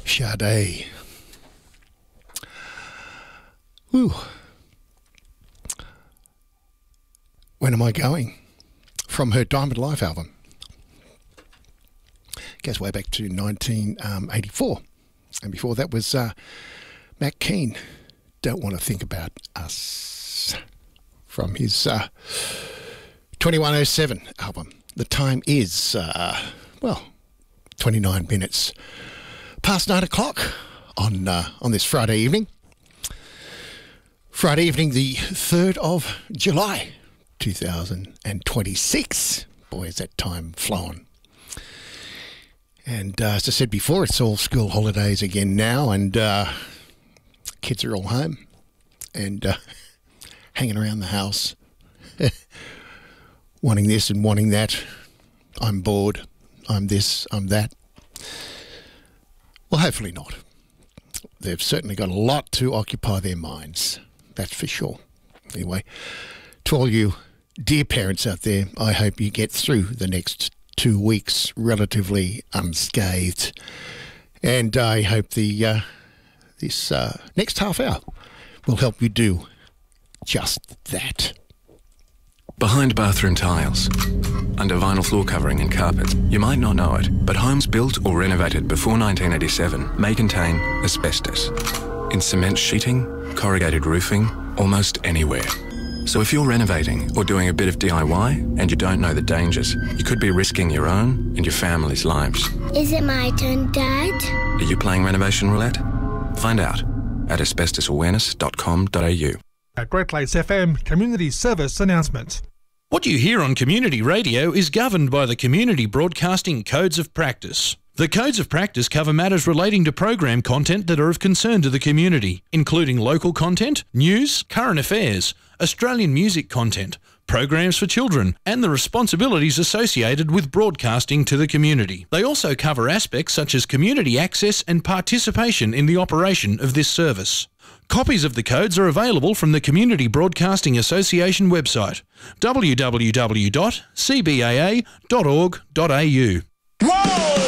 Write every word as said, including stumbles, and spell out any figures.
Sade. Ooh. When Am I Going? From her Diamond Life album. Goes way back to nineteen eighty-four. And before that was uh, Matt Keane, Don't Want to Think About Us, from his uh, twenty-one oh seven album. The time is, uh, well, twenty-nine minutes past nine o'clock on, uh, on this Friday evening. Friday evening, the third of July, two thousand twenty-six. Boy, has that time flown. And uh, as I said before, it's all school holidays again now, and uh, kids are all home and uh, hanging around the house, wanting this and wanting that. I'm bored. I'm this, I'm that. Well, hopefully not. They've certainly got a lot to occupy their minds. That's for sure. Anyway, to all you dear parents out there, I hope you get through the next two weeks relatively unscathed. And I hope the uh, this uh, next half hour will help you do just that. Behind bathroom tiles, under vinyl floor covering and carpet, you might not know it, but homes built or renovated before nineteen eighty-seven may contain asbestos. In cement sheeting, corrugated roofing, almost anywhere. So if you're renovating or doing a bit of D I Y and you don't know the dangers, you could be risking your own and your family's lives. Is it my turn, Dad? Are you playing renovation roulette? Find out at asbestos awareness dot com dot a u. At Great Lakes F M Community Service Announcement. What you hear on community radio is governed by the Community Broadcasting Codes of Practice. The Codes of Practice cover matters relating to program content that are of concern to the community, including local content, news, current affairs, Australian music content, programs for children, and the responsibilities associated with broadcasting to the community. They also cover aspects such as community access and participation in the operation of this service. Copies of the codes are available from the Community Broadcasting Association website, w w w dot c b a a dot org dot a u. Whoa!